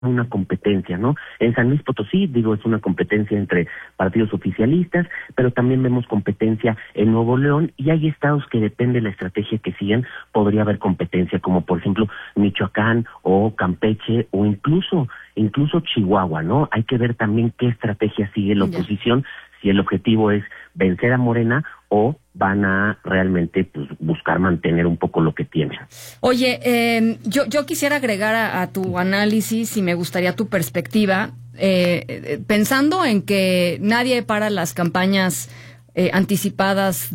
una competencia, ¿no? En San Luis Potosí, digo, es una competencia entre partidos oficialistas, pero también vemos competencia en Nuevo León, y hay estados que depende de la estrategia que sigan, podría haber competencia, como por ejemplo Michoacán o Campeche o incluso Chihuahua, ¿no? Hay que ver también qué estrategia sigue la oposición, si el objetivo es vencer a Morena o van a realmente pues buscar mantener un poco lo que tienen. Oye, yo quisiera agregar a tu análisis y me gustaría tu perspectiva, pensando en que nadie para las campañas anticipadas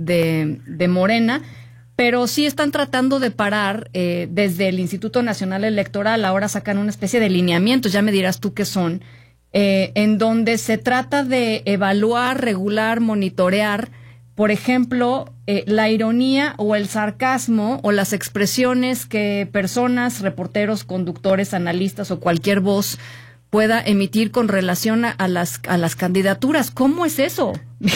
de Morena, pero sí están tratando de parar desde el Instituto Nacional Electoral. Ahora sacan una especie de lineamientos, ya me dirás tú qué son, en donde se trata de evaluar, regular, monitorear, por ejemplo, la ironía o el sarcasmo o las expresiones que personas, reporteros, conductores, analistas o cualquier voz pueda emitir con relación a las candidaturas. ¿Cómo es eso?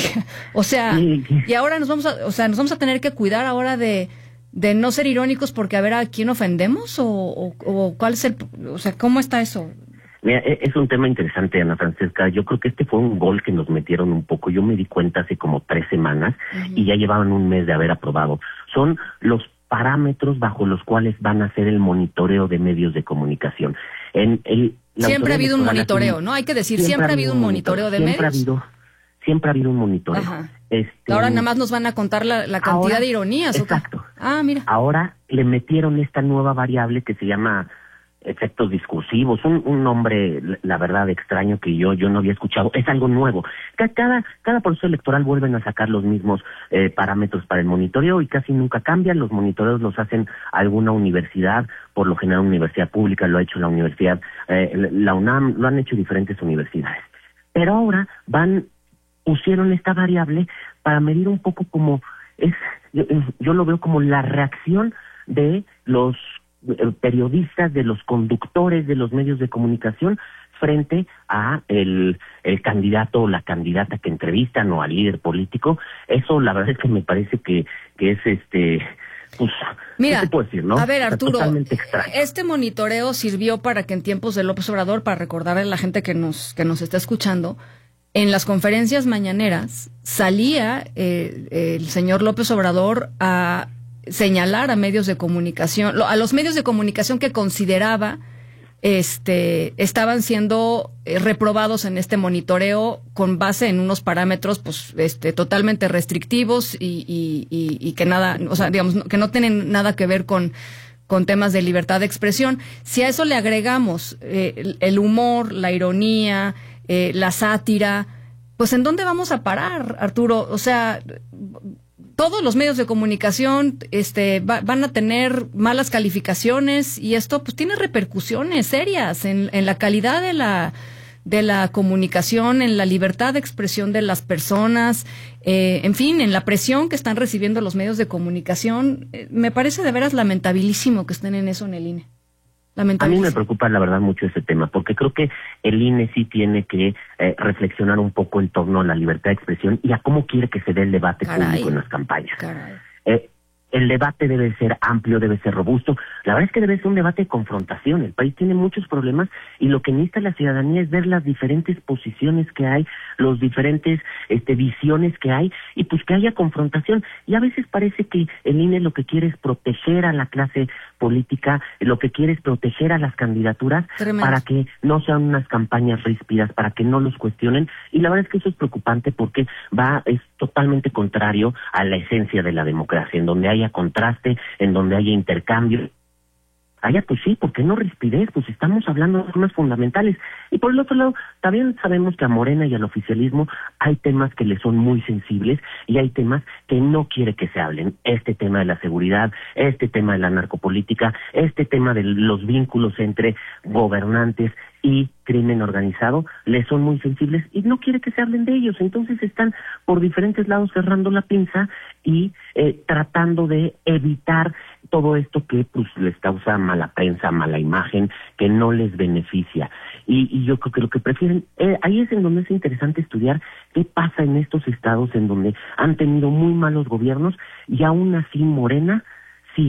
O sea, y ahora nos vamos a tener que cuidar ahora de no ser irónicos porque a ver a quién ofendemos o cuál es ¿cómo está eso? Mira, es un tema interesante, Ana Francesca. Yo creo que este fue un gol que nos metieron un poco. Yo me di cuenta hace como 3 semanas y ya llevaban un mes de haber aprobado. Son los parámetros bajo los cuales van a hacer el monitoreo de medios de comunicación. Siempre ha habido un monitoreo, ¿no? Hay que decir, siempre ha habido un monitoreo de medios. Siempre ha habido un monitoreo. Ahora nada más nos van a contar la cantidad ahora, de ironías. Exacto. Mira. Ahora le metieron esta nueva variable que se llama efectos discursivos, un nombre, la verdad, extraño que yo no había escuchado. Es algo nuevo. Cada proceso electoral vuelven a sacar los mismos parámetros para el monitoreo y casi nunca cambian. Los monitoreos los hacen alguna universidad, por lo general universidad pública, lo ha hecho la universidad, la UNAM, lo han hecho diferentes universidades. Pero ahora pusieron esta variable para medir un poco como yo lo veo como la reacción de los periodistas, de los conductores de los medios de comunicación frente a el candidato o la candidata que entrevistan o al líder político. Eso la verdad es que me parece que es pues, mira, ¿qué te puedo decir, no? A ver, Arturo, totalmente extraño. Este monitoreo sirvió para que en tiempos de López Obrador, para recordarle a la gente que nos está escuchando, en las conferencias mañaneras salía el señor López Obrador a señalar a medios de comunicación, a los medios de comunicación que consideraba estaban siendo reprobados en este monitoreo con base en unos parámetros pues totalmente restrictivos y que nada, o sea, digamos, que no tienen nada que ver con temas de libertad de expresión. Si a eso le agregamos el humor, la ironía, la sátira, pues ¿en dónde vamos a parar, Arturo? O sea, todos los medios de comunicación van a tener malas calificaciones y esto pues tiene repercusiones serias en la calidad de la comunicación, en la libertad de expresión de las personas, en fin, en la presión que están recibiendo los medios de comunicación. Me parece de veras lamentabilísimo que estén en eso en el INE. A mí me preocupa la verdad mucho ese tema, porque creo que el INE sí tiene que reflexionar un poco en torno a la libertad de expresión y a cómo quiere que se dé el debate público en las campañas. El debate debe ser amplio, debe ser robusto. La verdad es que debe ser un debate de confrontación. El país tiene muchos problemas y lo que necesita la ciudadanía es ver las diferentes posiciones que hay, los diferentes visiones que hay y pues que haya confrontación. Y a veces parece que el INE lo que quiere es proteger a la clase política, lo que quiere es proteger a las candidaturas. Tremendo. Para que no sean unas campañas ríspidas, para que no los cuestionen. Y la verdad es que eso es preocupante porque es totalmente contrario a la esencia de la democracia, en donde haya contraste, en donde haya intercambio. Pues sí, ¿por qué no rispidez? Pues estamos hablando de temas fundamentales. Y por el otro lado, también sabemos que a Morena y al oficialismo hay temas que le son muy sensibles y hay temas que no quiere que se hablen. Este tema de la seguridad, este tema de la narcopolítica, este tema de los vínculos entre gobernantes y crimen organizado, le son muy sensibles y no quiere que se hablen de ellos. Entonces están por diferentes lados cerrando la pinza y tratando de evitar todo esto que pues les causa mala prensa, mala imagen, que no les beneficia. Y yo creo que lo que prefieren, ahí es en donde es interesante estudiar qué pasa en estos estados en donde han tenido muy malos gobiernos y aún así Morena sigue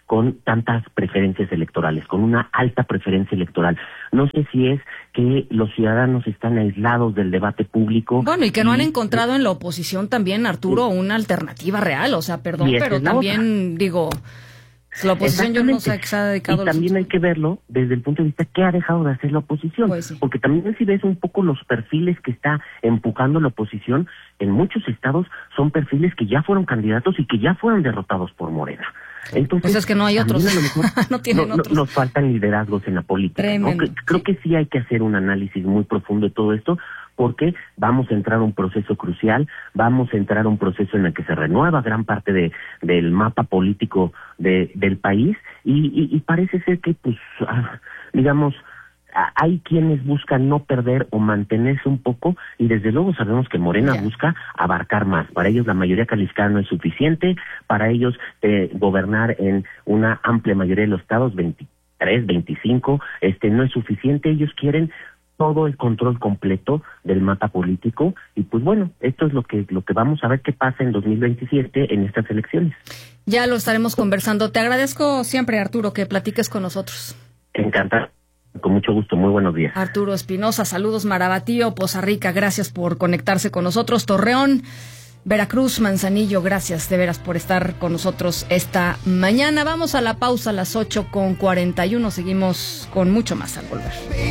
con tantas preferencias electorales, con una alta preferencia electoral. No sé si es que los ciudadanos están aislados del debate público. Bueno, y que no han encontrado en la oposición también, Arturo, una alternativa real. O sea, perdón, pero también, digo, la oposición yo no sé que se ha dedicado. Y también hay que verlo desde el punto de vista qué ha dejado de hacer la oposición. Pues sí. Porque también si ves un poco los perfiles que está empujando la oposición, en muchos estados son perfiles que ya fueron candidatos y que ya fueron derrotados por Morena. Entonces, pues es que no hay otros. A lo mejor no tienen otros. Nos faltan liderazgos en la política. Tremendo, ¿no? Creo que sí hay que hacer un análisis muy profundo de todo esto, porque vamos a entrar a un proceso crucial, vamos a entrar a un proceso en el que se renueva gran parte del mapa político del país y parece ser que, pues, digamos, hay quienes buscan no perder o mantenerse un poco y desde luego sabemos que Morena busca abarcar más. Para ellos la mayoría calificada no es suficiente, para ellos gobernar en una amplia mayoría de los estados, 23, 25, no es suficiente. Ellos quieren todo el control completo del mapa político y pues bueno, esto es lo que vamos a ver qué pasa en 2027 en estas elecciones. Ya lo estaremos conversando. Te agradezco siempre, Arturo, que platiques con nosotros. Encantado. Con mucho gusto, muy buenos días. Arturo Espinosa, saludos Marabatío, Poza Rica, gracias por conectarse con nosotros. Torreón, Veracruz, Manzanillo, gracias de veras por estar con nosotros esta mañana. Vamos a la pausa a las 8:41, seguimos con mucho más al volver.